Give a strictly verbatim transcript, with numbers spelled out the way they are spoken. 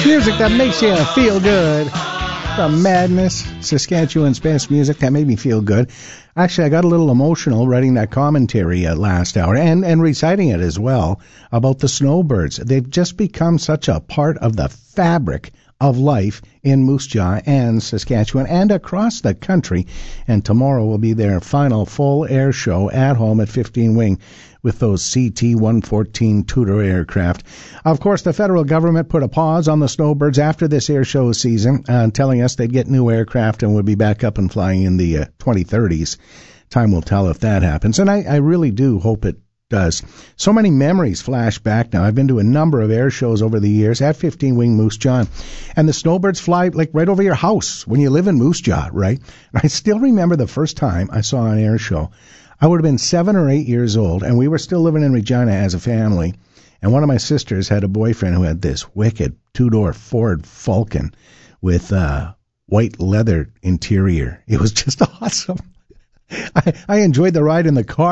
Music that makes you feel good. The Madness, Saskatchewan's best music that made me feel good. Actually, I got a little emotional writing that commentary uh, last hour and, and reciting it as well about the snowbirds. They've just become such a part of the fabric of life in Moose Jaw and Saskatchewan and across the country. And tomorrow will be their final full air show at home at fifteen Wing with those C T one fourteen Tudor aircraft. Of course, the federal government put a pause on the snowbirds after this air show season, uh, telling us they'd get new aircraft and would be back up and flying in the uh, twenty thirties. Time will tell if that happens, and I, I really do hope it does. So many memories flash back now. I've been to a number of air shows over the years at fifteen Wing Moose Jaw, and the snowbirds fly like right over your house when you live in Moose Jaw, right? I still remember the first time I saw an air show. I would have been seven or eight years old, and we were still living in Regina as a family. And one of my sisters had a boyfriend who had this wicked two-door Ford Falcon with uh, white leather interior. It was just awesome. I, I enjoyed the ride in the car.